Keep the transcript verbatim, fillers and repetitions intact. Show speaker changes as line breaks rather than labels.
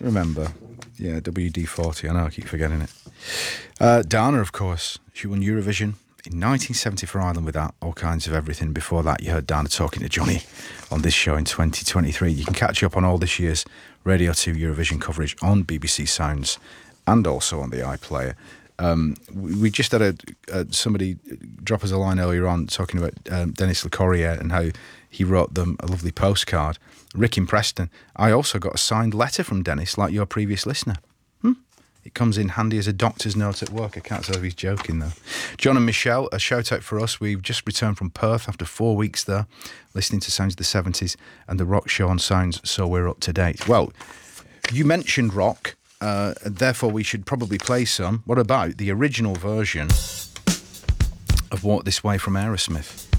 remember. Yeah, W D forty. I know, I keep forgetting it. Uh, Dana, of course. She won Eurovision in nineteen seventy for Ireland with all kinds of everything. Before that, you heard Dana talking to Johnny on this show in twenty twenty-three. You can catch up on all this year's Radio two Eurovision coverage on B B C Sounds and also on the iPlayer. Um, we just had a, a somebody drop us a line earlier on talking about um, Dennis Le Corrier and how he wrote them a lovely postcard. Rick in Preston. I also got a signed letter from Dennis, like your previous listener. Hmm? It comes in handy as a doctor's note at work. I can't tell if he's joking, though. John and Michelle, a shout-out for us. We've just returned from Perth after four weeks there, listening to Sounds of the seventies and the rock show on Sounds, so we're up to date. Well, you mentioned rock, uh, and therefore we should probably play some. What about the original version of Walk This Way from Aerosmith?